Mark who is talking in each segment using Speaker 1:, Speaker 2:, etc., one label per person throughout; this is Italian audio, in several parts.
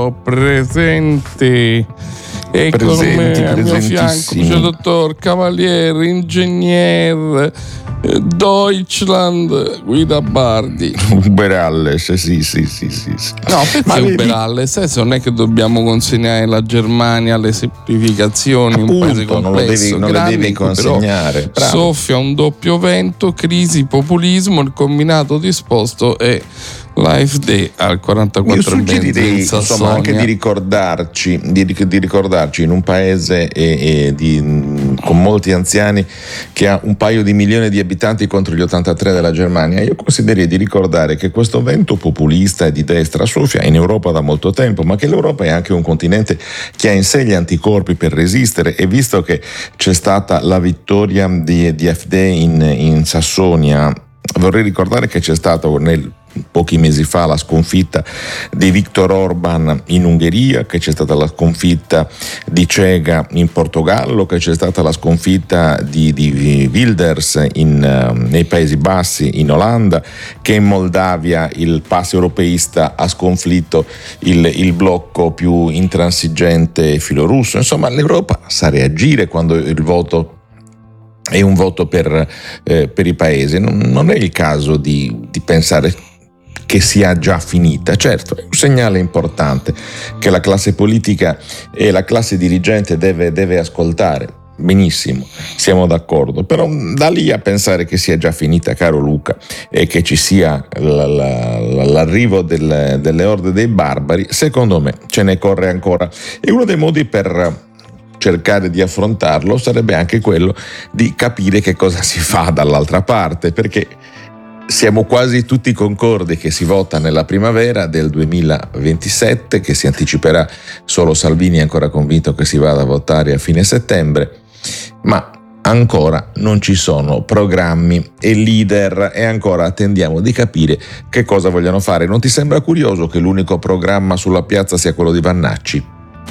Speaker 1: Ecco, presente. E con me al mio fianco c'è il dottor Cavaliere, ingegner Deutschland, Guida Bardi.
Speaker 2: Uberalles, sì.
Speaker 1: No, perché Uberalles? Non è che dobbiamo consegnare la Germania alle semplificazioni, un paese complesso,
Speaker 2: non le devi consegnare.
Speaker 1: Però soffia un doppio vento, crisi, populismo, il combinato disposto e l'AfD al 44%.
Speaker 2: Io suggerirei insomma anche di ricordarci in un paese con molti anziani che ha 1 paio di milioni di abitanti contro gli 83 della Germania. Io considererei di ricordare che questo vento populista e di destra soffia in Europa da molto tempo, ma che l'Europa è anche un continente che ha in sé gli anticorpi per resistere, e visto che c'è stata la vittoria di AfD in Sassonia, vorrei ricordare che c'è stato pochi mesi fa la sconfitta di Viktor Orban in Ungheria, che c'è stata la sconfitta di Cega in Portogallo, che c'è stata la sconfitta di Wilders nei Paesi Bassi in Olanda, che in Moldavia il PAS europeista ha sconfitto il blocco più intransigente filorusso. Insomma, l'Europa sa reagire quando il voto è un voto per i paesi. Non è il caso di pensare che sia già finita. Certo, è un segnale importante che la classe politica e la classe dirigente deve ascoltare. Benissimo, siamo d'accordo, però da lì a pensare che sia già finita, caro Luca, e che ci sia l'arrivo delle orde dei barbari, secondo me ce ne corre ancora. E uno dei modi per cercare di affrontarlo sarebbe anche quello di capire che cosa si fa dall'altra parte, perché siamo quasi tutti concordi che si vota nella primavera del 2027, che si anticiperà. Solo Salvini è ancora convinto che si vada a votare a fine settembre, ma ancora non ci sono programmi e leader, e ancora attendiamo di capire che cosa vogliono fare. Non ti sembra curioso che l'unico programma sulla piazza sia quello di Vannacci?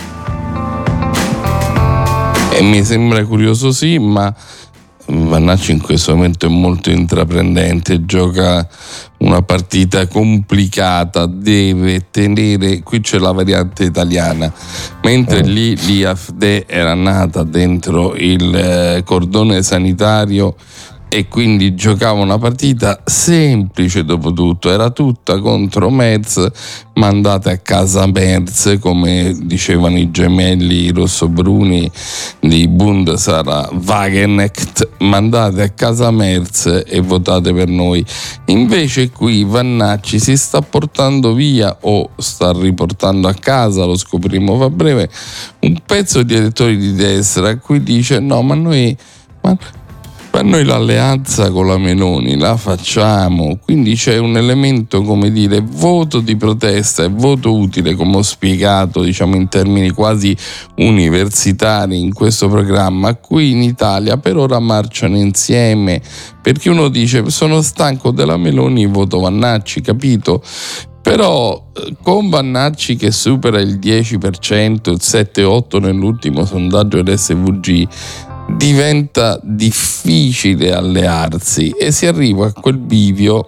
Speaker 1: Mi sembra curioso, sì, ma Vannacci in questo momento è molto intraprendente, gioca una partita complicata, deve tenere, qui c'è la variante italiana, mentre lì l'AfD era nata dentro il cordone sanitario e quindi giocava una partita semplice, dopo tutto era tutta contro Merz, mandate a casa Merz, come dicevano i gemelli rossobruni di Bundesrat Wagenknecht, mandate a casa Merz e votate per noi. Invece qui Vannacci si sta portando via, o sta riportando a casa, lo scopriremo a breve, un pezzo di elettori di destra a cui dice no, ma noi l'alleanza con la Meloni la facciamo. Quindi c'è un elemento, come dire, voto di protesta e voto utile, come ho spiegato, diciamo in termini quasi universitari in questo programma, a cui in Italia per ora marciano insieme, perché uno dice sono stanco della Meloni, voto Vannacci, capito? Però con Vannacci che supera il 10%, il 7-8% nell'ultimo sondaggio dell'SVG, diventa difficile allearsi e si arriva a quel bivio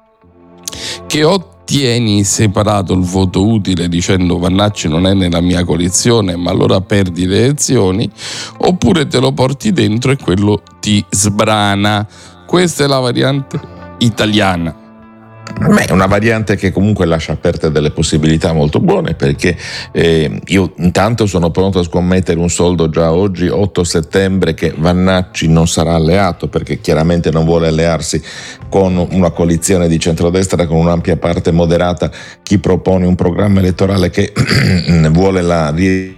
Speaker 1: che o tieni separato il voto utile dicendo Vannacci non è nella mia coalizione, ma allora perdi le elezioni, oppure te lo porti dentro e quello ti sbrana. Questa è la variante italiana.
Speaker 2: Beh, una variante che comunque lascia aperte delle possibilità molto buone, perché io intanto sono pronto a scommettere un soldo già oggi, 8 settembre, che Vannacci non sarà alleato, perché chiaramente non vuole allearsi con una coalizione di centrodestra con un'ampia parte moderata. Chi propone un programma elettorale che vuole la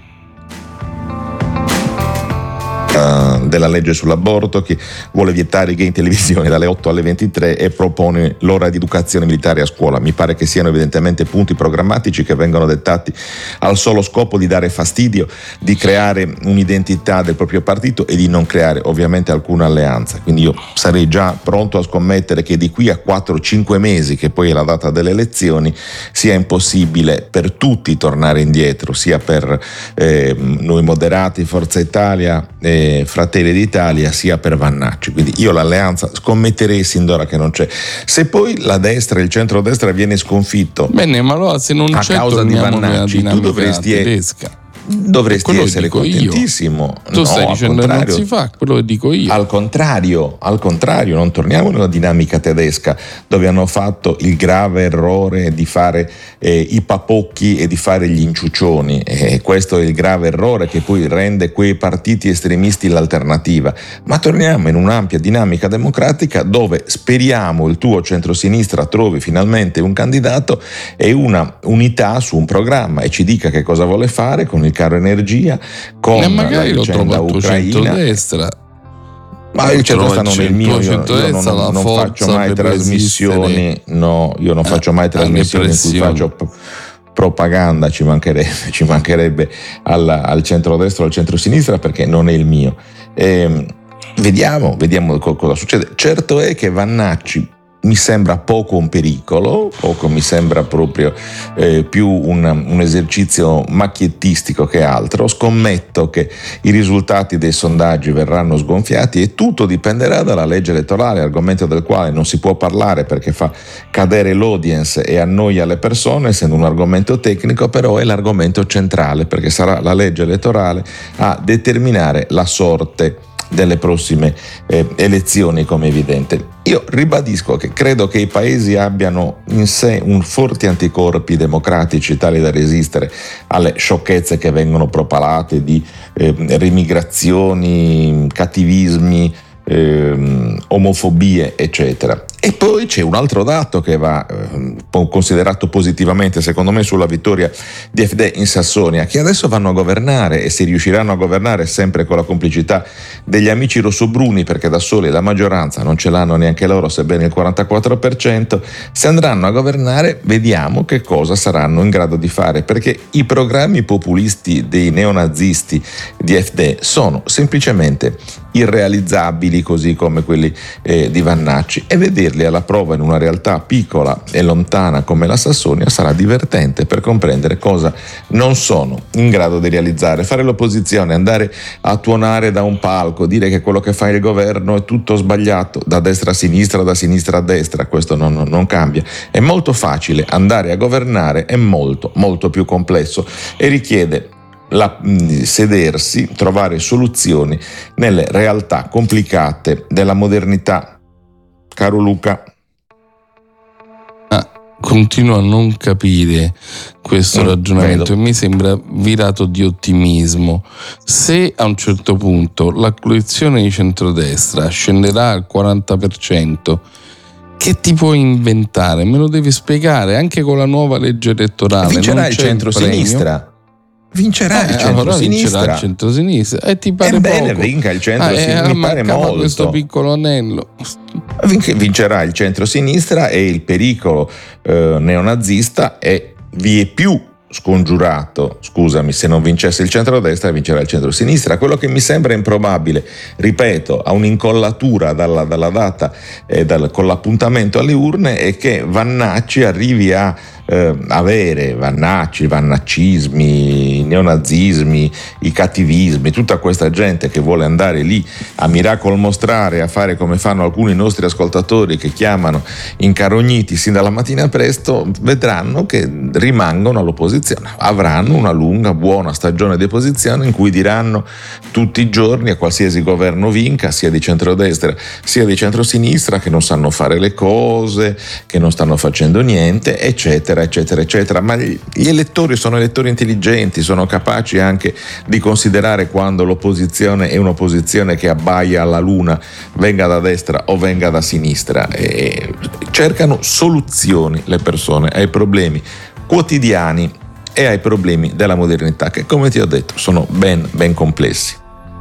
Speaker 2: della legge sull'aborto, che vuole vietare i gay in televisione dalle 8 alle 23 e propone l'ora di educazione militare a scuola. Mi pare che siano evidentemente punti programmatici che vengono dettati al solo scopo di dare fastidio, di creare un'identità del proprio partito e di non creare ovviamente alcuna alleanza. Quindi io sarei già pronto a scommettere che di qui a 4-5 mesi, che poi è la data delle elezioni, sia impossibile per tutti tornare indietro, sia per noi moderati, Forza Italia, Fratelli Fratelli d'Italia sia per Vannacci. Quindi io l'alleanza scommetterei sin d'ora che non c'è. Se poi la destra, il centrodestra viene sconfitto,
Speaker 1: bene, ma allora se non
Speaker 2: a
Speaker 1: c'è
Speaker 2: causa di Vannacci, tu dovresti essere contentissimo.
Speaker 1: Tu stai dicendo che non si fa quello che dico io.
Speaker 2: Al contrario, non torniamo nella dinamica tedesca, dove hanno fatto il grave errore di fare i papocchi e di fare gli inciuccioni, e questo è il grave errore che poi rende quei partiti estremisti l'alternativa. Ma torniamo in un'ampia dinamica democratica dove speriamo il tuo centrosinistra trovi finalmente un candidato e una unità su un programma e ci dica che cosa vuole fare con il caro energia, con la vicenda ucraina.
Speaker 1: Centrodestra.
Speaker 2: Ma il centrodestra non è il mio, io non faccio mai trasmissioni, io non faccio mai trasmissioni in cui faccio propaganda, ci mancherebbe al centrodestra o al centrosinistra, perché non è il mio. Vediamo cosa succede. Certo è che Vannacci mi sembra poco un pericolo, mi sembra proprio più un esercizio macchiettistico che altro. Scommetto che i risultati dei sondaggi verranno sgonfiati e tutto dipenderà dalla legge elettorale, argomento del quale non si può parlare perché fa cadere l'audience e annoia le persone, essendo un argomento tecnico, però è l'argomento centrale, perché sarà la legge elettorale a determinare la sorte delle prossime elezioni, come evidente. Io ribadisco che credo che i paesi abbiano in sé forti anticorpi democratici tali da resistere alle sciocchezze che vengono propalate di rimigrazioni, cattivismi, omofobie, eccetera. E poi c'è un altro dato che va considerato positivamente, secondo me, sulla vittoria di FD in Sassonia, che adesso vanno a governare, e se riusciranno a governare sempre con la complicità degli amici rossobruni, perché da soli la maggioranza non ce l'hanno neanche loro, sebbene il 44%, se andranno a governare vediamo che cosa saranno in grado di fare, perché i programmi populisti dei neonazisti di FD sono semplicemente irrealizzabili, così come quelli di Vannacci, e vederli alla prova in una realtà piccola e lontana come la Sassonia sarà divertente per comprendere cosa non sono in grado di realizzare. Fare l'opposizione, andare a tuonare da un palco, dire che quello che fa il governo è tutto sbagliato, da destra a sinistra, da sinistra a destra, questo non cambia. È molto facile, andare a governare è molto molto più complesso e richiede sedersi, trovare soluzioni nelle realtà complicate della modernità. Caro Luca,
Speaker 1: continuo a non capire questo ragionamento e mi sembra virato di ottimismo. Se a un certo punto la coalizione di centrodestra scenderà al 40%, che ti puoi inventare? Me lo devi spiegare, anche con la nuova legge elettorale.
Speaker 2: Vincerà il centrosinistra. Vincerà il centrosinistra.
Speaker 1: E ti pare
Speaker 2: bene, vinca il centrosinistra, mi pare molto.
Speaker 1: Questo piccolo anello.
Speaker 2: Vincerà il centrosinistra e il pericolo neonazista è vie più scongiurato, scusami, se non vincesse il centrodestra vincerà il centrosinistra. Quello che mi sembra improbabile, ripeto, a un'incollatura dalla data con l'appuntamento alle urne, è che Vannacci arrivi a avere vannaccismi, neonazismi, i cattivismi, tutta questa gente che vuole andare lì a miracol mostrare, a fare come fanno alcuni nostri ascoltatori che chiamano incarogniti sin dalla mattina presto, vedranno che rimangono all'opposizione, avranno una lunga buona stagione di opposizione in cui diranno tutti i giorni a qualsiasi governo vinca, sia di centrodestra sia di centrosinistra, che non sanno fare le cose, che non stanno facendo niente, eccetera eccetera eccetera. Ma gli elettori sono elettori intelligenti, sono capaci anche di considerare quando l'opposizione è un'opposizione che abbaia alla luna, venga da destra o venga da sinistra, e cercano soluzioni le persone ai problemi quotidiani e ai problemi della modernità, che, come ti ho detto, sono ben complessi.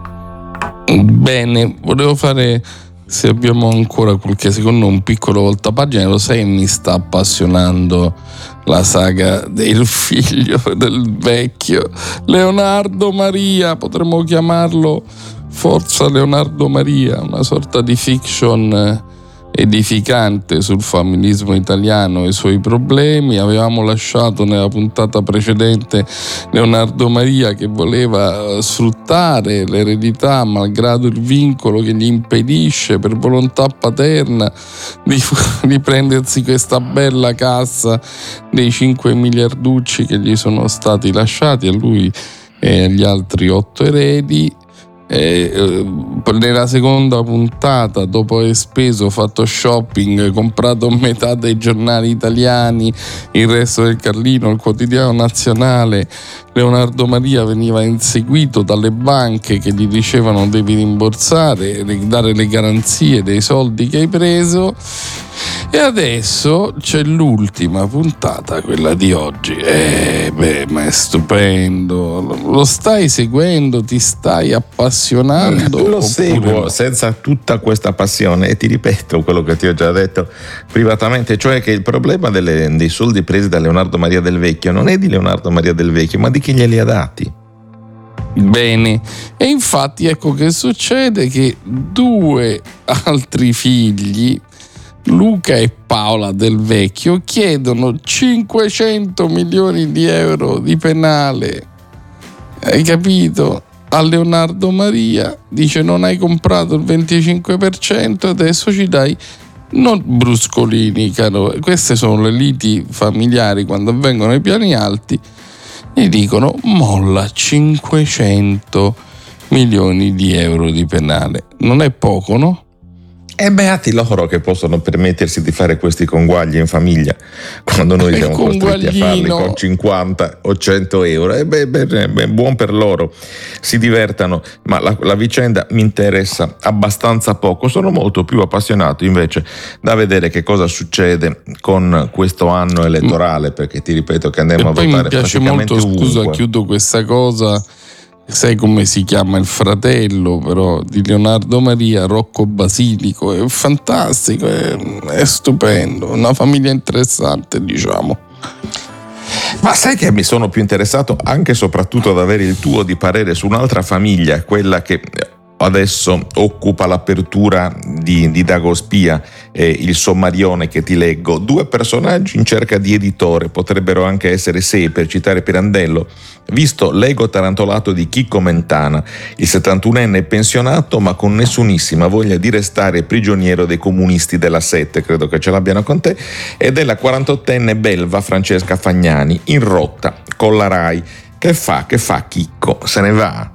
Speaker 1: Bene, volevo fare, se abbiamo ancora qualche secondo, un piccolo voltapagina. Lo sai, mi sta appassionando la saga del figlio del vecchio Leonardo Maria, potremmo chiamarlo Forza Leonardo Maria, una sorta di fiction edificante sul familismo italiano e i suoi problemi. Avevamo lasciato nella puntata precedente Leonardo Maria che voleva sfruttare l'eredità malgrado il vincolo che gli impedisce per volontà paterna di prendersi questa bella cassa dei 5 miliarducci che gli sono stati lasciati a lui e agli altri 8 eredi. Nella seconda puntata, dopo aver fatto shopping, comprato metà dei giornali italiani, il resto del Carlino, il quotidiano nazionale, Leonardo Maria veniva inseguito dalle banche che gli dicevano devi rimborsare, dare le garanzie dei soldi che hai preso. E adesso c'è l'ultima puntata, quella di oggi. Ma è stupendo. Lo stai seguendo? Ti stai appassionando?
Speaker 2: Lo seguo senza tutta questa passione e ti ripeto quello che ti ho già detto privatamente, cioè che il problema dei soldi presi da Leonardo Maria Del Vecchio non è di Leonardo Maria Del Vecchio, ma di chi glieli ha dati.
Speaker 1: Bene, e infatti ecco che succede che 2 altri figli, Luca e Paola Del Vecchio, chiedono 500 milioni di euro di penale. Hai capito? A Leonardo Maria dice non hai comprato il 25%, adesso ci dai non bruscolini, caro. Queste sono le liti familiari quando avvengono ai piani alti. Gli dicono molla 500 milioni di euro di penale. Non è poco, no?
Speaker 2: E beati loro che possono permettersi di fare questi conguagli in famiglia quando noi siamo costretti a farli con 50 o 100 euro. Buon per loro, si divertano, ma la vicenda mi interessa abbastanza poco. Sono molto più appassionato invece da vedere che cosa succede con questo anno elettorale, perché ti ripeto che andremo a votare praticamente
Speaker 1: molto,
Speaker 2: ovunque.
Speaker 1: Scusa, chiudo questa cosa. Sai come si chiama il fratello però di Leonardo Maria? Rocco Basilico. È fantastico, è stupendo, una famiglia interessante, diciamo.
Speaker 2: Ma sai che mi sono più interessato anche e soprattutto ad avere il tuo di parere su un'altra famiglia, quella che adesso occupa l'apertura di Dagospia, il sommarione che ti leggo. 2 personaggi in cerca di editore, potrebbero anche essere 6 per citare Pirandello, visto l'ego tarantolato di Chicco Mentana, il 71enne pensionato ma con nessunissima voglia di restare prigioniero dei comunisti della Sette, credo che ce l'abbiano con te, e della 48enne belva Francesca Fagnani, in rotta con la Rai. Che fa Chicco? Se ne va?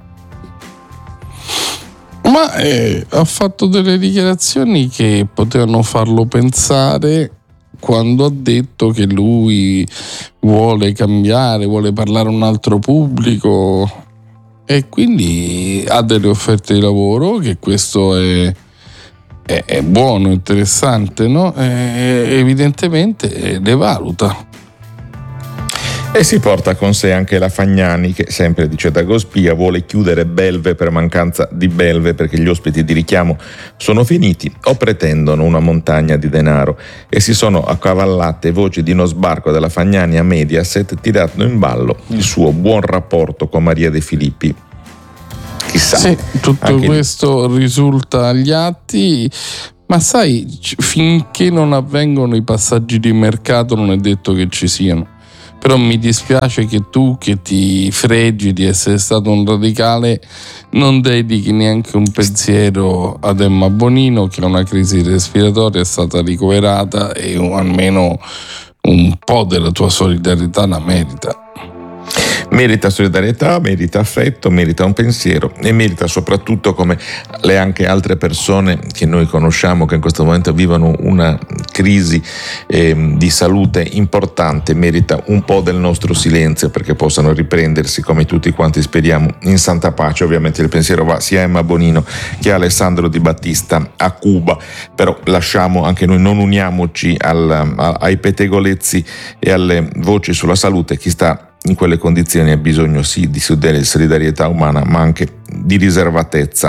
Speaker 1: Ma ha fatto delle dichiarazioni che potevano farlo pensare quando ha detto che lui vuole cambiare, vuole parlare a un altro pubblico e quindi ha delle offerte di lavoro, che questo è buono, interessante, no? Evidentemente le valuta.
Speaker 2: E si porta con sé anche la Fagnani che, sempre dice Dagospia, vuole chiudere Belve per mancanza di belve perché gli ospiti di richiamo sono finiti o pretendono una montagna di denaro, e si sono accavallate voci di uno sbarco della Fagnani a Mediaset tirando in ballo il suo buon rapporto con Maria De Filippi. Chissà.
Speaker 1: Sì, tutto questo risulta agli atti. Ma sai, finché non avvengono i passaggi di mercato non è detto che ci siano. Però mi dispiace che tu, che ti fregi di essere stato un radicale, non dedichi neanche un pensiero ad Emma Bonino, che ha una crisi respiratoria, è stata ricoverata e almeno un po' della tua solidarietà la merita.
Speaker 2: Merita solidarietà, merita affetto, merita un pensiero e merita soprattutto, come le anche altre persone che noi conosciamo che in questo momento vivono una crisi di salute importante, merita un po' del nostro silenzio perché possano riprendersi, come tutti quanti speriamo, in santa pace. Ovviamente il pensiero va sia a Emma Bonino che a Alessandro Di Battista a Cuba, però lasciamo anche noi, non uniamoci ai pettegolezzi e alle voci sulla salute. Chi sta in quelle condizioni ha bisogno sì di solidarietà umana, ma anche di riservatezza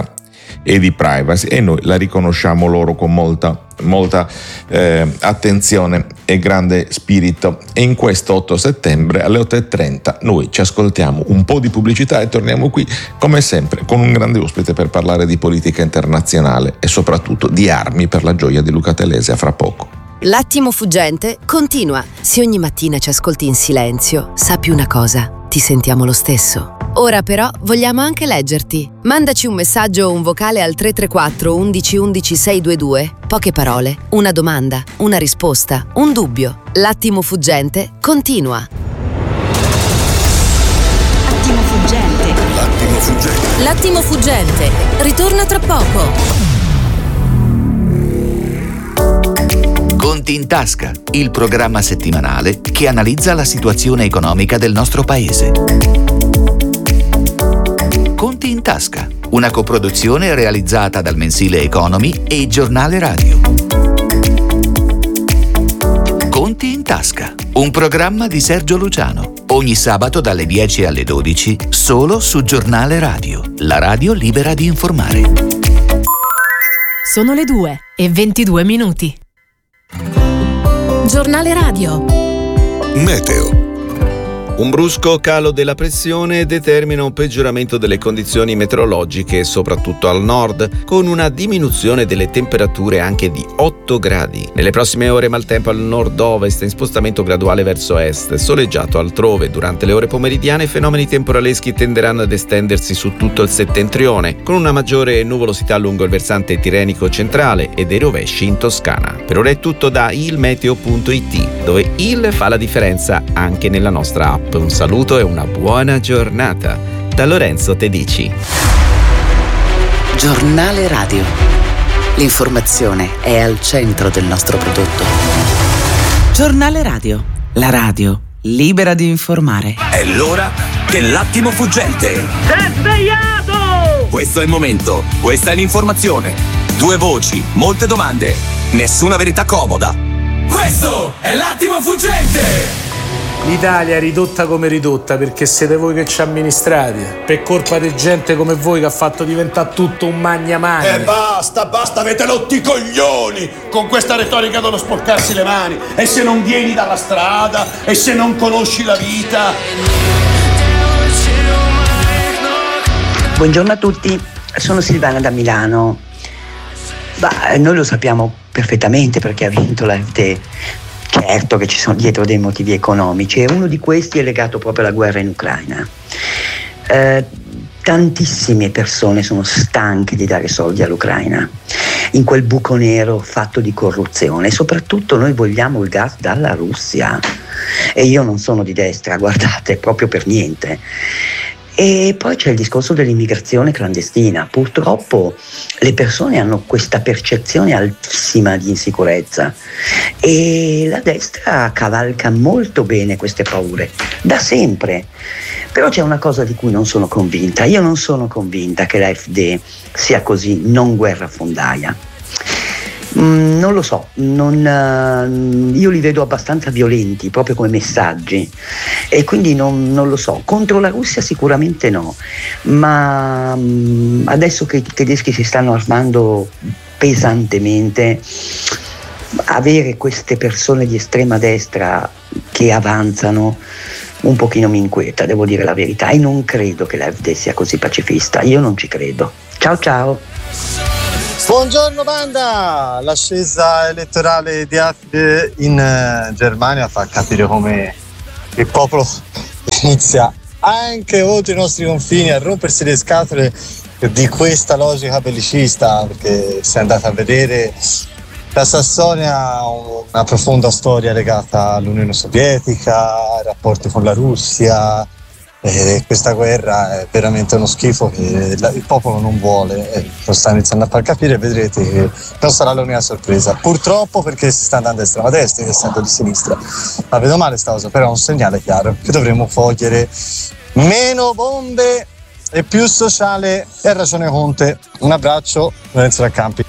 Speaker 2: e di privacy, e noi la riconosciamo loro con molta attenzione e grande spirito. E in questo 8 settembre alle 8:30 noi ci ascoltiamo un po' di pubblicità e torniamo qui come sempre con un grande ospite per parlare di politica internazionale e soprattutto di armi, per la gioia di Luca Telese. A fra poco.
Speaker 3: L'attimo fuggente continua. Se ogni mattina ci ascolti in silenzio, sappi una cosa, ti sentiamo lo stesso. Ora però vogliamo anche leggerti. Mandaci un messaggio o un vocale al 334 11 11 622. Poche parole, una domanda, una risposta, un dubbio. L'attimo fuggente continua.
Speaker 4: Attimo fuggente.
Speaker 5: L'attimo fuggente.
Speaker 3: L'attimo fuggente ritorna tra poco.
Speaker 6: Conti in tasca, il programma settimanale che analizza la situazione economica del nostro paese. Conti in tasca, una coproduzione realizzata dal mensile Economy e il giornale radio. Conti in tasca, un programma di Sergio Luciano, ogni sabato dalle 10 alle 12, solo su Giornale Radio, la radio libera di informare.
Speaker 7: Sono le 2:22. Giornale radio.
Speaker 5: Meteo.
Speaker 8: Un brusco calo della pressione determina un peggioramento delle condizioni meteorologiche, soprattutto al nord, con una diminuzione delle temperature anche di 8 gradi. Nelle prossime ore maltempo al nord-ovest in spostamento graduale verso est, soleggiato altrove. Durante le ore pomeridiane fenomeni temporaleschi tenderanno ad estendersi su tutto il settentrione, con una maggiore nuvolosità lungo il versante tirrenico centrale e dei rovesci in Toscana. Per ora è tutto da ilmeteo.it, dove il fa la differenza anche nella nostra app. Un saluto e una buona giornata da Lorenzo Tedici.
Speaker 9: Giornale radio. L'informazione è al centro del nostro prodotto. Giornale radio. La radio libera di informare.
Speaker 5: È l'ora dell'attimo fuggente.
Speaker 10: Sei svegliato!
Speaker 5: Questo è il momento, questa è l'informazione. 2 voci, molte domande, nessuna verità comoda. Questo è l'attimo fuggente.
Speaker 11: L'Italia è ridotta come ridotta perché siete voi che ci amministrate, per colpa di gente come voi che ha fatto diventare tutto un magna.
Speaker 12: Basta, avete rotti i coglioni con questa retorica dello sporcarsi le mani. E se non vieni dalla strada, e se non conosci la vita.
Speaker 13: Buongiorno a tutti, sono Silvana da Milano. Noi lo sappiamo perfettamente perché ha vinto l'AfD. Certo che ci sono dietro dei motivi economici e uno di questi è legato proprio alla guerra in Ucraina. Tantissime persone sono stanche di dare soldi all'Ucraina in quel buco nero fatto di corruzione, e soprattutto noi vogliamo il gas dalla Russia, e io non sono di destra, guardate, proprio per niente. E poi c'è il discorso dell'immigrazione clandestina. Purtroppo le persone hanno questa percezione altissima di insicurezza e la destra cavalca molto bene queste paure, da sempre. Però c'è una cosa di cui non sono convinta. Io non sono convinta che l'AfD sia così non guerrafondaia. Non lo so, io li vedo abbastanza violenti proprio come messaggi e quindi non lo so. Contro la Russia sicuramente no, ma adesso che i tedeschi si stanno armando pesantemente, avere queste persone di estrema destra che avanzano un pochino mi inquieta, devo dire la verità, e non credo che l'AfD sia così pacifista, io non ci credo. Ciao.
Speaker 14: Buongiorno banda! L'ascesa elettorale di AfD in Germania fa capire come il popolo inizia anche oltre i nostri confini a rompersi le scatole di questa logica bellicista, perché se andate a vedere la Sassonia ha una profonda storia legata all'Unione Sovietica, ai rapporti con la Russia. Questa guerra è veramente uno schifo che il popolo non vuole, lo sta iniziando a far capire, vedrete che non sarà l'unica sorpresa, purtroppo, perché si sta andando estrema destra essendo di sinistra. La vedo male sta cosa, però è un segnale chiaro che dovremmo cogliere meno bombe e più sociale, e ha ragione Conte. Un abbraccio, Lorenzo Raccampi.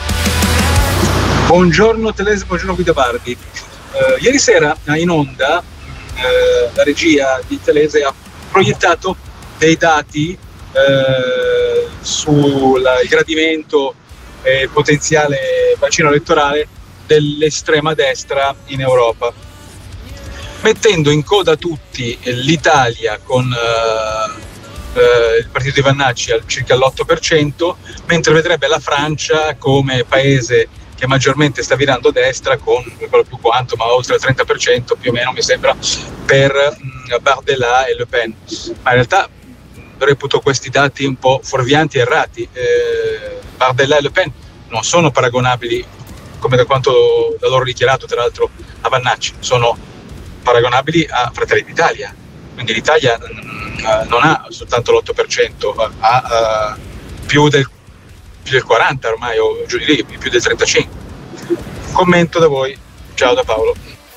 Speaker 15: Buongiorno Telese, buongiorno Guido Bardi. Ieri sera in onda la regia di Telese ha proiettato dei dati sul gradimento e il potenziale bacino elettorale dell'estrema destra in Europa, mettendo in coda tutti l'Italia con il partito di Vannacci al circa l'8%, mentre vedrebbe la Francia come paese che maggiormente sta virando a destra con più quanto, ma oltre il 30% più o meno mi sembra, per Bardella e Le Pen. Ma in realtà reputo questi dati un po' fuorvianti e errati. Bardella e Le Pen non sono paragonabili, come da quanto da loro dichiarato tra l'altro, a Vannacci, sono paragonabili a Fratelli d'Italia. Quindi l'Italia non ha soltanto l'8%, ha più del 40 ormai, o giù di lì, più del 35. Commento da voi. Ciao da Paolo.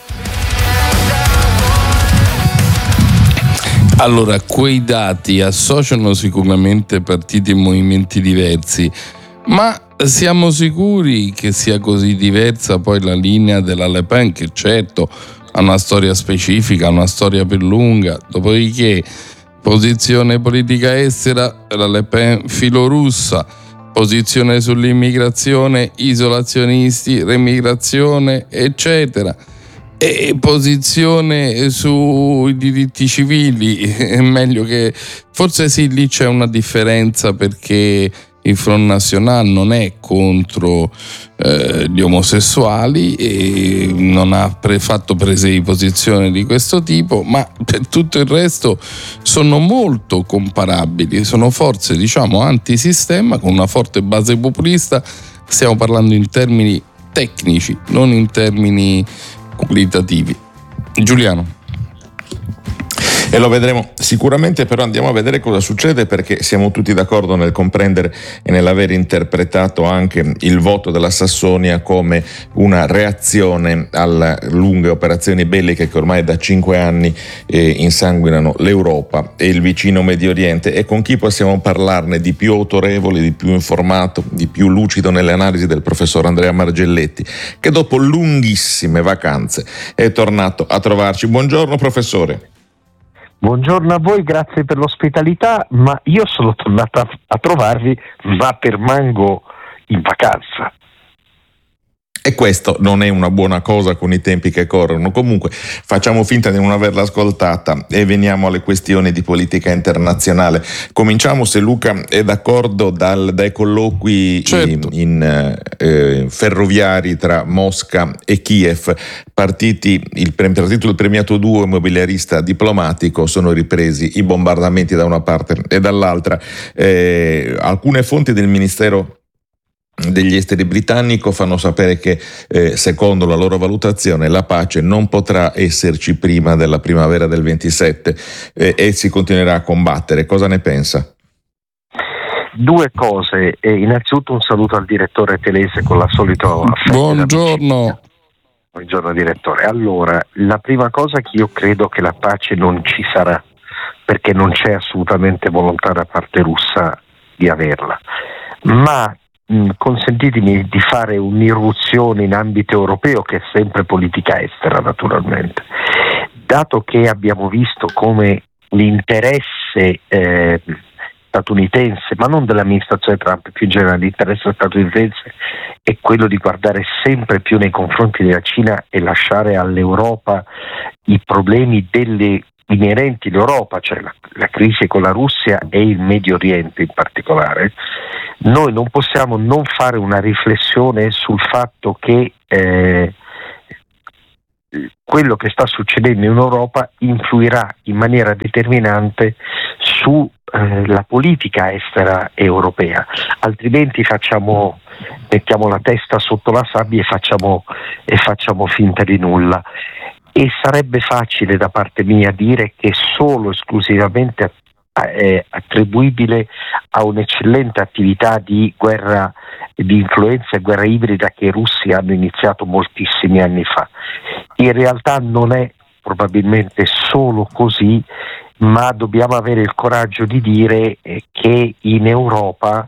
Speaker 1: Allora, quei dati associano sicuramente partiti e movimenti diversi, ma siamo sicuri che sia così diversa poi la linea della Le Pen, che certo ha una storia specifica, una storia più lunga, dopodiché posizione politica estera, la Le Pen filorussa, posizione sull'immigrazione, isolazionisti, remigrazione, eccetera, e posizione sui diritti civili. È meglio che, forse sì, lì c'è una differenza, perché il Front National non è contro gli omosessuali e non ha fatto prese di posizione di questo tipo, ma per tutto il resto sono molto comparabili, sono forze diciamo antisistema con una forte base populista. Stiamo parlando in termini tecnici, non in termini qualitativi. Giuliano.
Speaker 2: E lo vedremo sicuramente, però andiamo a vedere cosa succede, perché siamo tutti d'accordo nel comprendere e nell'aver interpretato anche il voto della Sassonia come una reazione alle lunghe operazioni belliche che ormai da 5 anni insanguinano l'Europa e il vicino Medio Oriente. E con chi possiamo parlarne di più autorevole, di più informato, di più lucido nelle analisi del professor Andrea Margelletti, che dopo lunghissime vacanze è tornato a trovarci. Buongiorno professore.
Speaker 16: Buongiorno a voi, grazie per l'ospitalità, ma io sono tornato a trovarvi, ma permango in vacanza.
Speaker 2: E questo non è una buona cosa con i tempi che corrono. Comunque facciamo finta di non averla ascoltata e veniamo alle questioni di politica internazionale. Cominciamo, se Luca è d'accordo, dai colloqui ferroviari tra Mosca e Kiev. Partito il premiato duo immobiliarista diplomatico, sono ripresi i bombardamenti da una parte e dall'altra. Alcune fonti del Ministero degli esteri britannico fanno sapere che secondo la loro valutazione la pace non potrà esserci prima della primavera del 27 e si continuerà a combattere. Cosa ne pensa?
Speaker 16: Due cose. Innanzitutto un saluto al direttore Telese con la solita
Speaker 1: buongiorno.
Speaker 16: Buongiorno direttore. Allora, la prima cosa, che io credo che la pace non ci sarà, perché non c'è assolutamente volontà da parte russa di averla, ma consentitemi di fare un'irruzione in ambito europeo, che è sempre politica estera naturalmente, dato che abbiamo visto come l'interesse statunitense, ma non dell'amministrazione Trump, più in generale l'interesse statunitense è quello di guardare sempre più nei confronti della Cina e lasciare all'Europa i problemi inerenti all'Europa, cioè la crisi con la Russia e il Medio Oriente in particolare. Noi non possiamo non fare una riflessione sul fatto che quello che sta succedendo in Europa influirà in maniera determinante sulla politica estera europea, altrimenti mettiamo la testa sotto la sabbia e facciamo finta di nulla. E sarebbe facile da parte mia dire che solo esclusivamente è attribuibile a un'eccellente attività di guerra, di influenza e guerra ibrida che i russi hanno iniziato moltissimi anni fa. In realtà non è probabilmente solo così, ma dobbiamo avere il coraggio di dire che in Europa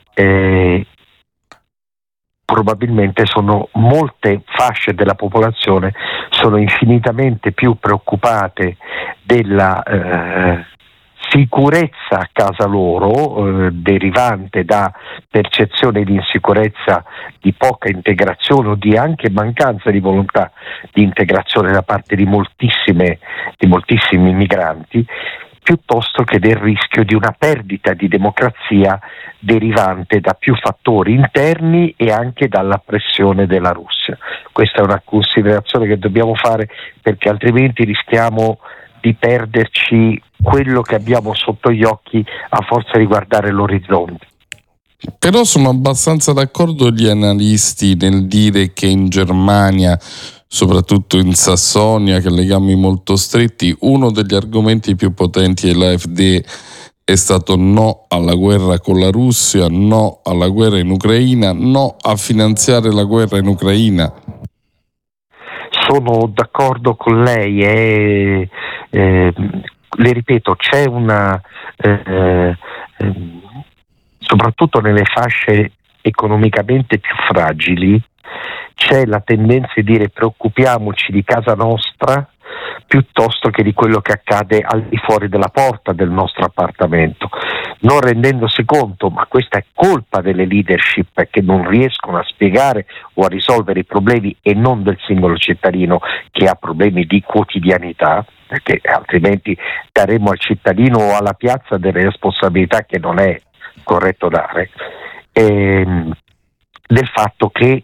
Speaker 16: probabilmente sono molte fasce della popolazione sono infinitamente più preoccupate della sicurezza a casa loro, derivante da percezione di insicurezza, di poca integrazione o di anche mancanza di volontà di integrazione da parte di moltissimi migranti, piuttosto che del rischio di una perdita di democrazia derivante da più fattori interni e anche dalla pressione della Russia. Questa è una considerazione che dobbiamo fare, perché altrimenti rischiamo di perderci quello che abbiamo sotto gli occhi a forza di guardare l'orizzonte.
Speaker 1: Però sono abbastanza d'accordo gli analisti nel dire che in Germania, soprattutto in Sassonia, che legami molto stretti, uno degli argomenti più potenti dell'AfD è stato no alla guerra con la Russia, no alla guerra in Ucraina, no a finanziare la guerra in Ucraina.
Speaker 16: Sono d'accordo con lei e le ripeto, c'è una soprattutto nelle fasce economicamente più fragili c'è la tendenza di dire preoccupiamoci di casa nostra piuttosto che di quello che accade al di fuori della porta del nostro appartamento, non rendendosi conto, ma questa è colpa delle leadership che non riescono a spiegare o a risolvere i problemi e non del singolo cittadino che ha problemi di quotidianità, perché altrimenti daremo al cittadino o alla piazza delle responsabilità che non è corretto dare, del fatto che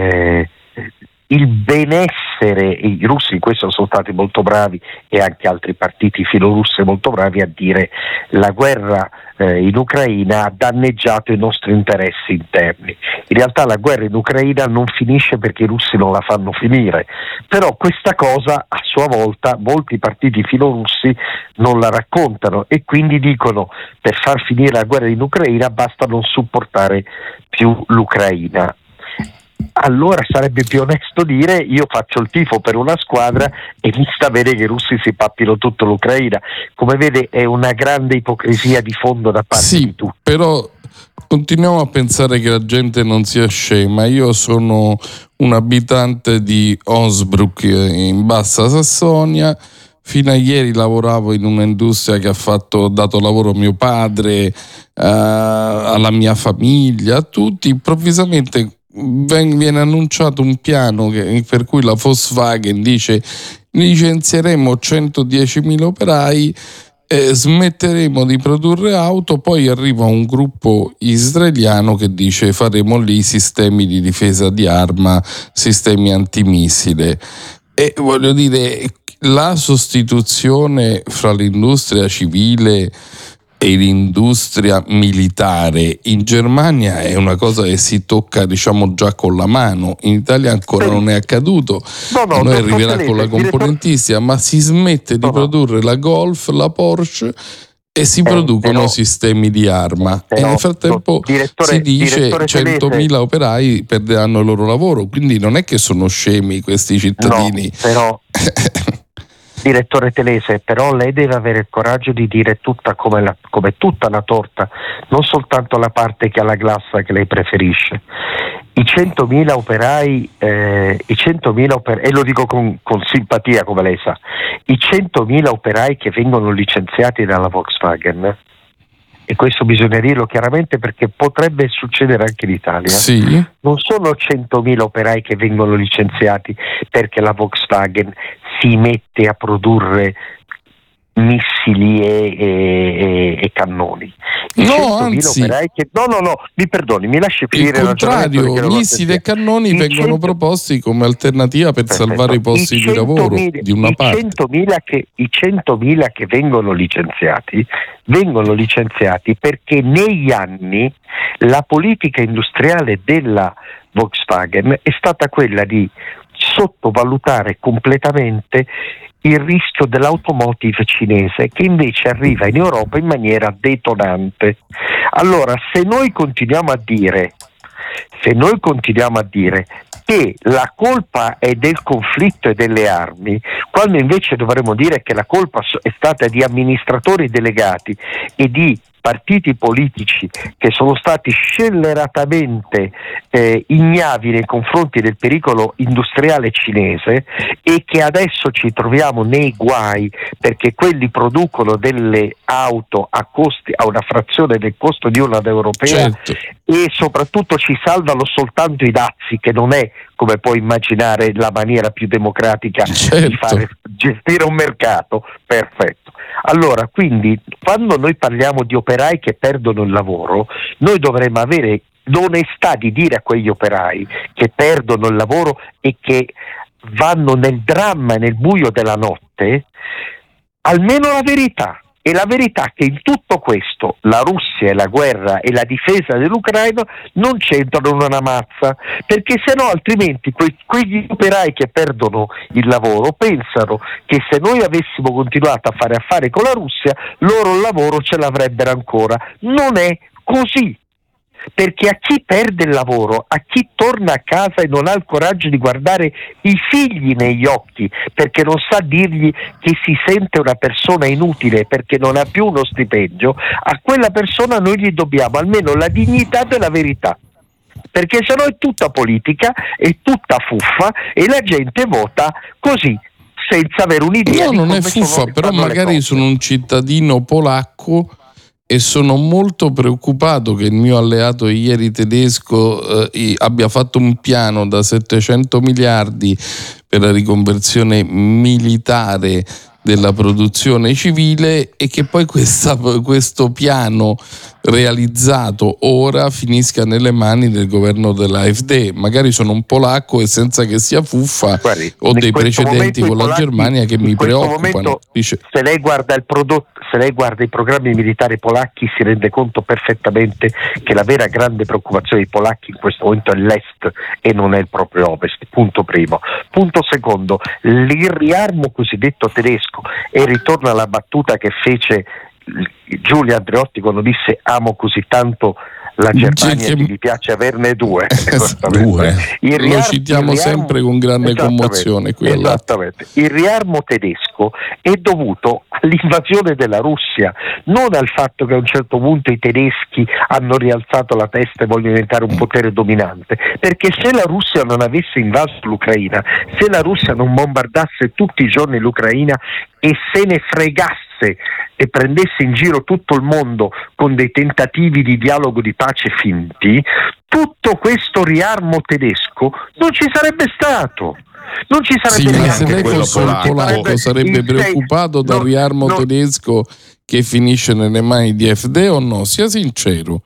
Speaker 16: il benessere, i russi in questo sono stati molto bravi e anche altri partiti filorussi molto bravi a dire la guerra in Ucraina ha danneggiato i nostri interessi interni. In realtà la guerra in Ucraina non finisce perché i russi non la fanno finire, però questa cosa a sua volta molti partiti filorussi non la raccontano e quindi dicono per far finire la guerra in Ucraina basta non supportare più l'Ucraina. Allora sarebbe più onesto dire io faccio il tifo per una squadra e mi sta bene che i russi si pappino tutta l'Ucraina. Come vede è una grande ipocrisia di fondo da parte di tutti.
Speaker 1: Però continuiamo a pensare che la gente non sia scema. Io sono un abitante di Osbruck in Bassa Sassonia. Fino a ieri lavoravo in un'industria che ha dato lavoro a mio padre, alla mia famiglia, a tutti. Improvvisamente viene annunciato un piano per cui la Volkswagen dice licenzieremo 110.000 operai, smetteremo di produrre auto, poi arriva un gruppo israeliano che dice faremo lì sistemi di difesa di arma, sistemi antimissile. E voglio dire, la sostituzione fra l'industria civile e l'industria militare in Germania è una cosa che si tocca già con la mano. In Italia ancora non è accaduto, noi arriverà con la componentistica, ma si smette di produrre la Golf, la Porsche e si producono sistemi di arma e nel frattempo si dice 100.000 operai perderanno il loro lavoro, quindi non è che sono scemi questi cittadini.
Speaker 16: Direttore Telese, però lei deve avere il coraggio di dire tutta come tutta la torta, non soltanto la parte che ha la glassa che lei preferisce. I 100.000 operai, e lo dico con simpatia come lei sa, i 100.000 operai che vengono licenziati dalla Volkswagen, e questo bisogna dirlo chiaramente perché potrebbe succedere anche in Italia, non sono 100.000 operai che vengono licenziati perché la Volkswagen si mette a produrre missili e cannoni.
Speaker 1: No, anzi,
Speaker 16: operai che, no, mi perdoni, mi lasci finire.
Speaker 1: Il contrario, missili e cannoni vengono proposti come alternativa per salvare i posti di lavoro di una parte.
Speaker 16: I 100.000 che vengono licenziati perché negli anni la politica industriale della Volkswagen è stata quella di sottovalutare completamente il rischio dell'automotive cinese, che invece arriva in Europa in maniera detonante. Allora, se noi continuiamo a dire che la colpa è del conflitto e delle armi, quando invece dovremmo dire che la colpa è stata di amministratori delegati e di partiti politici che sono stati scelleratamente ignavi nei confronti del pericolo industriale cinese e che adesso ci troviamo nei guai perché quelli producono delle auto a una frazione del costo di una europea, certo. E soprattutto ci salvano soltanto i dazi, che non è, come puoi immaginare, la maniera più democratica, certo, di fare gestire un mercato. Perfetto. Allora, quindi, quando noi parliamo di operai che perdono il lavoro, noi dovremmo avere l'onestà di dire a quegli operai che perdono il lavoro e che vanno nel dramma e nel buio della notte, almeno la verità. E la verità è che in tutto questo la Russia e la guerra e la difesa dell'Ucraina non c'entrano una mazza, perché se no altrimenti quegli operai che perdono il lavoro pensano che se noi avessimo continuato a fare affari con la Russia, loro il lavoro ce l'avrebbero ancora. Non è così. Perché a chi perde il lavoro, a chi torna a casa e non ha il coraggio di guardare i figli negli occhi, perché non sa dirgli che si sente una persona inutile perché non ha più uno stipendio, a quella persona noi gli dobbiamo almeno la dignità della verità, perché sennò è tutta politica, è tutta fuffa e la gente vota così, senza avere un'idea.
Speaker 1: No, non è fuffa, però magari sono un cittadino polacco e sono molto preoccupato che il mio alleato ieri tedesco abbia fatto un piano da 700 miliardi per la riconversione militare della produzione civile e che poi questo piano realizzato ora finisca nelle mani del governo dell'AfD. Magari sono un polacco e senza che sia fuffa, guardi, ho dei precedenti con la Germania che mi preoccupano.
Speaker 16: Dice, se lei guarda il prodotto, se lei guarda i programmi militari polacchi, si rende conto perfettamente che la vera grande preoccupazione dei polacchi in questo momento è l'est e non è il proprio ovest. Punto primo. Punto secondo, il riarmo cosiddetto tedesco, e ritorno alla battuta che fece Giulio Andreotti quando disse amo così tanto la Germania che mi piace averne due.
Speaker 1: Lo citiamo sempre con grande commozione qui.
Speaker 16: Esattamente. Il riarmo tedesco è dovuto all'invasione della Russia, non al fatto che a un certo punto i tedeschi hanno rialzato la testa e vogliono diventare un potere dominante, perché se la Russia non avesse invaso l'Ucraina, se la Russia non bombardasse tutti i giorni l'Ucraina e se ne fregasse e prendesse in giro tutto il mondo con dei tentativi di dialogo di pace finti, tutto questo riarmo tedesco non ci sarebbe stato. Non ci sarebbe
Speaker 1: ma se lei fosse un polacco sarebbe preoccupato dal riarmo tedesco che finisce nelle mani di AfD o no? Sia sincero.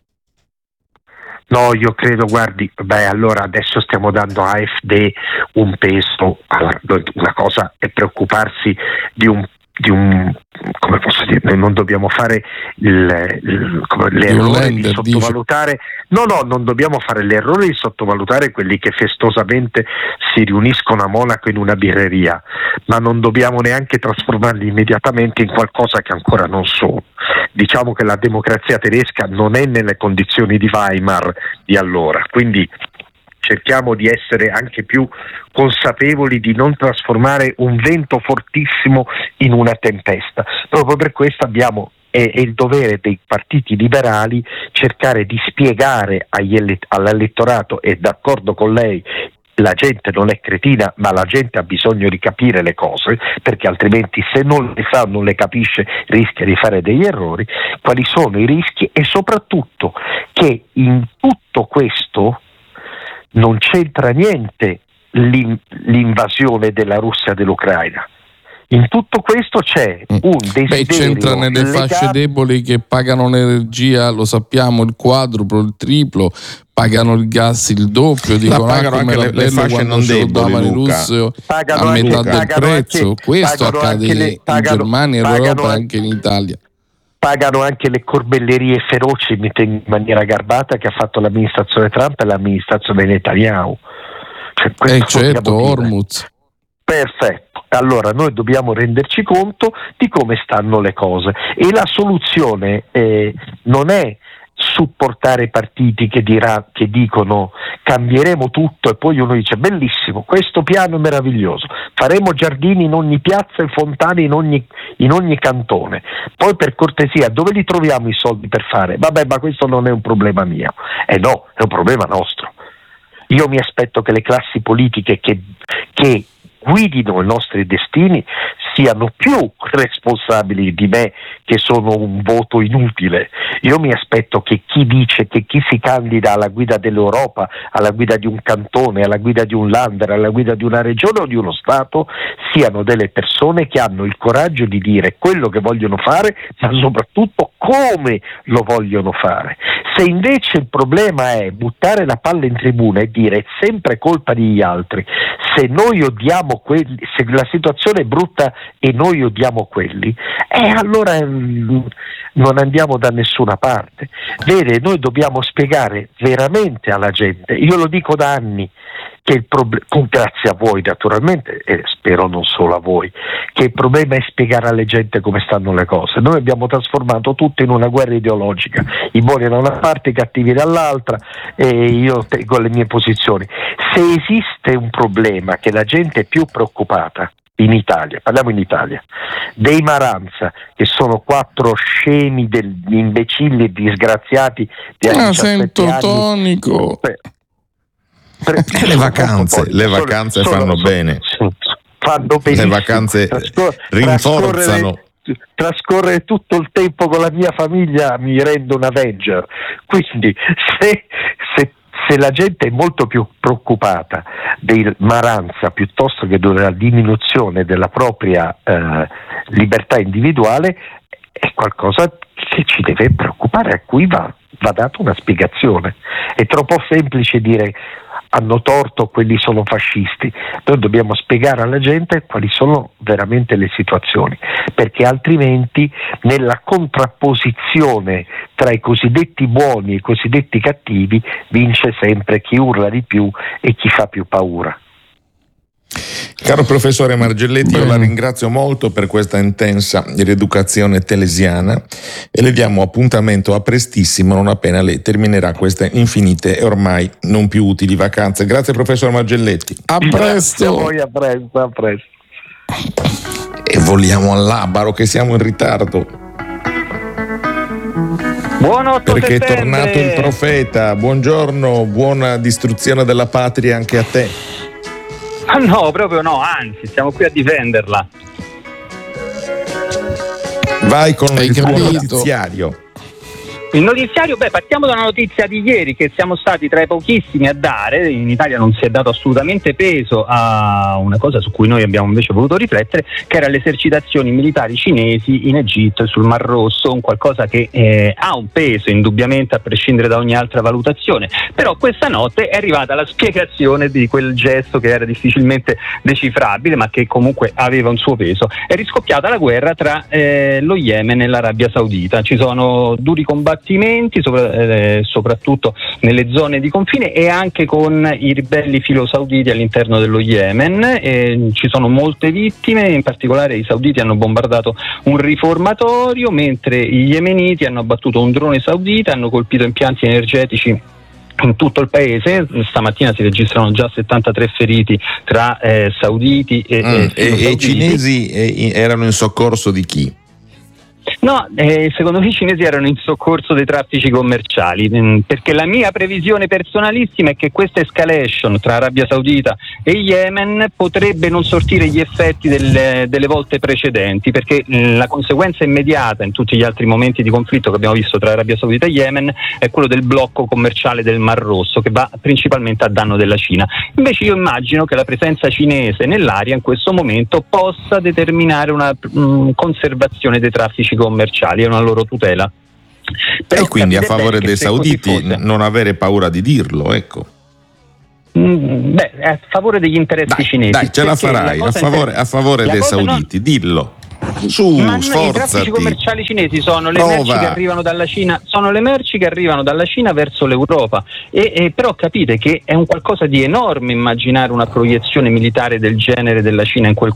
Speaker 16: No, io credo, guardi, allora adesso stiamo dando a AfD un peso. Allora, una cosa è preoccuparsi di un come posso dire, noi non dobbiamo fare l'errore di sottovalutare, non dobbiamo fare l'errore di sottovalutare quelli che festosamente si riuniscono a Monaco in una birreria, ma non dobbiamo neanche trasformarli immediatamente in qualcosa che ancora non sono. Diciamo che la democrazia tedesca non è nelle condizioni di Weimar di allora, quindi cerchiamo di essere anche più consapevoli di non trasformare un vento fortissimo in una tempesta. Proprio per questo è il dovere dei partiti liberali cercare di spiegare all'elettorato, e d'accordo con lei, la gente non è cretina, ma la gente ha bisogno di capire le cose, perché altrimenti se non le sa, non le capisce, rischia di fare degli errori. Quali sono i rischi? E soprattutto che in tutto questo non c'entra niente l'invasione della Russia dell'Ucraina. In tutto questo c'è un desiderio.
Speaker 1: C'entra nelle fasce deboli che pagano l'energia, lo sappiamo, il quadruplo, il triplo, pagano il gas il doppio, dicono
Speaker 2: pagano anche le fasce non deboli,
Speaker 1: a metà del prezzo. Questo accade in Germania, in Europa e anche in Italia.
Speaker 16: Pagano anche le corbellerie feroci in maniera garbata che ha fatto l'amministrazione Trump e l'amministrazione Netanyahu.
Speaker 1: Certo, Hormuz.
Speaker 16: Perfetto. Allora noi dobbiamo renderci conto di come stanno le cose, e la soluzione non è supportare partiti che dicono cambieremo tutto e poi uno dice bellissimo, questo piano è meraviglioso, faremo giardini in ogni piazza e fontane in ogni cantone, poi per cortesia dove li troviamo i soldi per fare? Vabbè, ma questo non è un problema mio, no, è un problema nostro. Io mi aspetto che le classi politiche che guidino i nostri destini siano più responsabili di me che sono un voto inutile. Io mi aspetto che chi dice che chi si candida alla guida dell'Europa, alla guida di un cantone, alla guida di un Länder, alla guida di una regione o di uno Stato siano delle persone che hanno il coraggio di dire quello che vogliono fare, ma soprattutto come lo vogliono fare. Se invece il problema è buttare la palla in tribuna e dire è sempre colpa degli altri, se noi odiamo quelli, se la situazione è brutta e noi odiamo quelli, allora non andiamo da nessuna parte. Vede, noi dobbiamo spiegare veramente alla gente, io lo dico da anni, che il problema, grazie a voi naturalmente, e spero non solo a voi, che il problema è spiegare alle gente come stanno le cose. Noi abbiamo trasformato tutto in una guerra ideologica, i buoni da una parte, i cattivi dall'altra, e io tengo le mie posizioni. Se esiste un problema che la gente è più preoccupata in Italia, parliamo in Italia, dei Maranza, che sono 4 scemi, imbecilli e disgraziati di 17 anni.
Speaker 1: Tonico.
Speaker 2: Le vacanze fanno bene.
Speaker 16: Fanno benissimo.
Speaker 2: Le vacanze rinforzano.
Speaker 16: Trascorrere tutto il tempo con la mia famiglia mi rende un Avenger. Quindi se la gente è molto più preoccupata del Maranza piuttosto che della diminuzione della propria libertà individuale, è qualcosa che ci deve preoccupare, a cui va data una spiegazione. È troppo semplice dire hanno torto, quelli sono fascisti. Noi dobbiamo spiegare alla gente quali sono veramente le situazioni, perché altrimenti nella contrapposizione tra i cosiddetti buoni e i cosiddetti cattivi vince sempre chi urla di più e chi fa più paura.
Speaker 2: Caro professore Margelletti, io la ringrazio molto per questa intensa rieducazione telesiana e le diamo appuntamento a prestissimo, non appena lei terminerà queste infinite e ormai non più utili vacanze. Grazie professor Margelletti.
Speaker 1: A presto.
Speaker 16: Grazie a voi, a presto.
Speaker 2: E voliamo al Labaro che siamo in ritardo.
Speaker 17: Buon 8
Speaker 2: perché
Speaker 17: settembre.
Speaker 2: È tornato il profeta. Buongiorno, buona distruzione della patria anche a te.
Speaker 17: No, proprio no, anzi, siamo qui a difenderla.
Speaker 2: Vai con il tuo notiziario.
Speaker 17: Il notiziario, partiamo da una notizia di ieri, che siamo stati tra i pochissimi a dare. In Italia non si è dato assolutamente peso a una cosa su cui noi abbiamo invece voluto riflettere, che era le esercitazioni militari cinesi in Egitto e sul Mar Rosso, un qualcosa che ha un peso indubbiamente a prescindere da ogni altra valutazione. Però questa notte è arrivata la spiegazione di quel gesto che era difficilmente decifrabile ma che comunque aveva un suo peso. È riscoppiata la guerra tra lo Yemen e l'Arabia Saudita. Ci sono duri combattimenti soprattutto nelle zone di confine e anche con i ribelli filo-sauditi all'interno dello Yemen. Ci sono molte vittime, in particolare i sauditi hanno bombardato un riformatorio, mentre gli yemeniti hanno abbattuto un drone saudita, hanno colpito impianti energetici in tutto il paese. Stamattina si registrano già 73 feriti tra sauditi e
Speaker 2: i cinesi erano in soccorso di chi?
Speaker 17: No, secondo me i cinesi erano in soccorso dei traffici commerciali, perché la mia previsione personalissima è che questa escalation tra Arabia Saudita e Yemen potrebbe non sortire gli effetti delle volte precedenti, perché la conseguenza immediata in tutti gli altri momenti di conflitto che abbiamo visto tra Arabia Saudita e Yemen è quello del blocco commerciale del Mar Rosso, che va principalmente a danno della Cina. Invece io immagino che la presenza cinese nell'area in questo momento possa determinare una conservazione dei traffici commerciali e una loro tutela.
Speaker 2: E quindi a favore dei sauditi non avere paura di dirlo, ecco.
Speaker 17: A favore degli interessi cinesi.
Speaker 2: Dai, ce la farai, a favore dei sauditi, dillo. Su, sforzati.
Speaker 17: I traffici commerciali cinesi sono le merci che arrivano dalla Cina, verso l'Europa, e però capite che è un qualcosa di enorme immaginare una proiezione militare del genere della Cina in quel